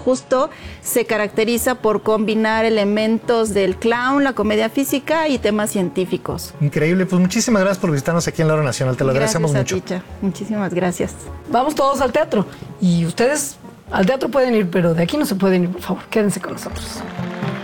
justo se caracteriza por combinar elementos del clown, la comedia física y temas científicos. Increíble, pues muchísimas gracias por visitarnos aquí en la Hora Nacional, te lo agradecemos mucho. Gracias a ti, Cha. Muchísimas gracias. Vamos todos al teatro y ustedes al teatro pueden ir, pero de aquí no se pueden ir, por favor, quédense con nosotros.